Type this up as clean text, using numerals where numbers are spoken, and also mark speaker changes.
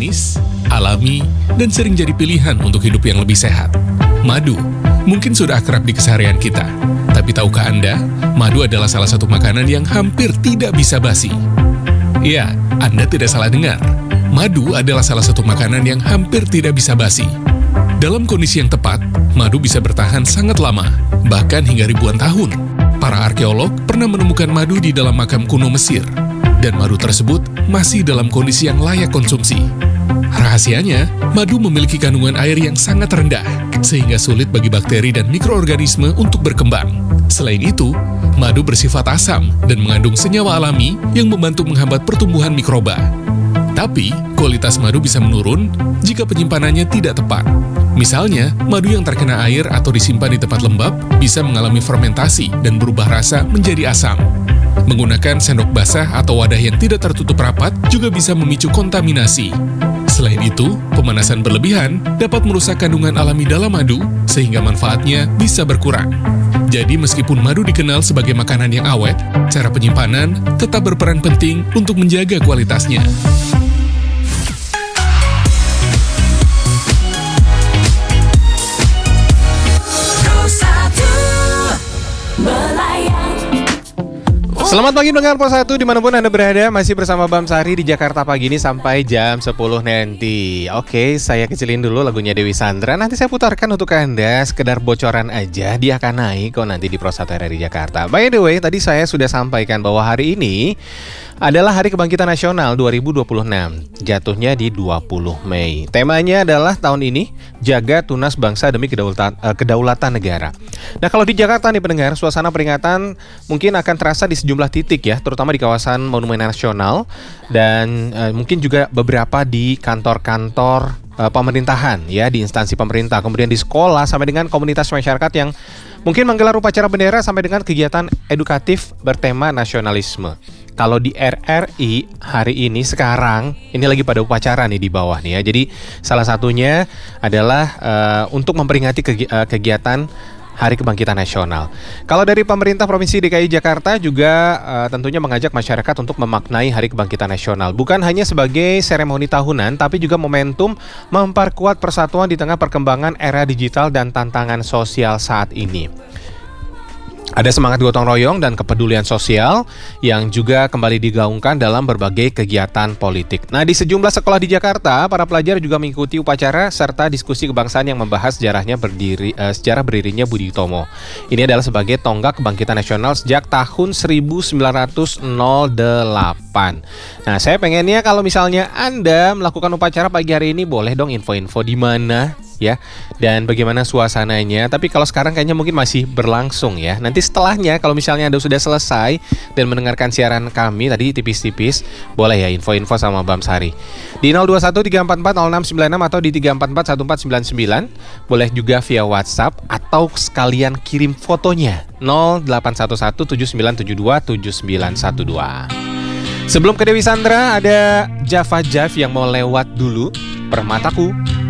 Speaker 1: manis, alami, dan sering jadi pilihan untuk hidup yang lebih sehat. Madu mungkin sudah akrab di keseharian kita, tapi tahukah Anda, madu adalah salah satu makanan yang hampir tidak bisa basi. Ya, Anda tidak salah dengar. Madu adalah salah satu makanan yang hampir tidak bisa basi. Dalam kondisi yang tepat, madu bisa bertahan sangat lama, bahkan hingga ribuan tahun. Para arkeolog pernah menemukan madu di dalam makam kuno Mesir, dan madu tersebut masih dalam kondisi yang layak konsumsi. Rahasianya, madu memiliki kandungan air yang sangat rendah, sehingga sulit bagi bakteri dan mikroorganisme untuk berkembang. Selain itu, madu bersifat asam dan mengandung senyawa alami yang membantu menghambat pertumbuhan mikroba. Tapi, kualitas madu bisa menurun jika penyimpanannya tidak tepat. Misalnya, madu yang terkena air atau disimpan di tempat lembab bisa mengalami fermentasi dan berubah rasa menjadi asam. Menggunakan sendok basah atau wadah yang tidak tertutup rapat juga bisa memicu kontaminasi. Selain itu, pemanasan berlebihan dapat merusak kandungan alami dalam madu sehingga manfaatnya bisa berkurang. Jadi meskipun madu dikenal sebagai makanan yang awet, cara penyimpanan tetap berperan penting untuk menjaga kualitasnya.
Speaker 2: Selamat pagi pendengar Pos 1 dimanapun Anda berada, masih bersama Bam Sari di Jakarta pagi ini sampai jam 10 nanti. Oke, saya kecilin dulu lagunya Dewi Sandra, nanti saya putarkan untuk Anda, sekedar bocoran aja, dia akan naik kok nanti di Pos 1 RRI Jakarta. By the way, tadi saya sudah sampaikan bahwa hari ini adalah Hari Kebangkitan Nasional 2026, jatuhnya di 20 Mei. Temanya adalah tahun ini, jaga tunas bangsa demi kedaulatan negara. Nah kalau di Jakarta nih pendengar, suasana peringatan mungkin akan terasa di sejumlah titik ya, terutama di kawasan Monumen Nasional dan mungkin juga beberapa di kantor-kantor pemerintahan ya, di instansi pemerintah, kemudian di sekolah sampai dengan komunitas masyarakat yang mungkin menggelar upacara bendera sampai dengan kegiatan edukatif bertema nasionalisme. Kalau di RRI hari ini sekarang ini lagi pada upacara nih di bawah nih ya. Jadi salah satunya adalah untuk memperingati kegiatan Hari Kebangkitan Nasional. Kalau dari pemerintah Provinsi DKI Jakarta juga tentunya mengajak masyarakat untuk memaknai Hari Kebangkitan Nasional. Bukan hanya sebagai seremoni tahunan, tapi juga momentum memperkuat persatuan di tengah perkembangan era digital dan tantangan sosial saat ini. Ada semangat gotong royong dan kepedulian sosial yang juga kembali digaungkan dalam berbagai kegiatan politik. Nah, di sejumlah sekolah di Jakarta, para pelajar juga mengikuti upacara serta diskusi kebangsaan yang membahas sejarah berdirinya Budi Utomo. Ini adalah sebagai tonggak kebangkitan nasional sejak tahun 1908. Nah, saya pengennya kalau misalnya Anda melakukan upacara pagi hari ini, boleh dong info-info di mana ya, dan bagaimana suasananya. Tapi kalau sekarang kayaknya mungkin masih berlangsung ya. Nanti setelahnya kalau misalnya Anda sudah selesai dan mendengarkan siaran kami tadi tipis-tipis, boleh ya info-info sama Bam Sari di 0213440696 atau di 3441499. Boleh juga via WhatsApp atau sekalian kirim fotonya 081179727912. Sebelum ke Dewi Sandra, ada Java Jive yang mau lewat dulu, Permataku.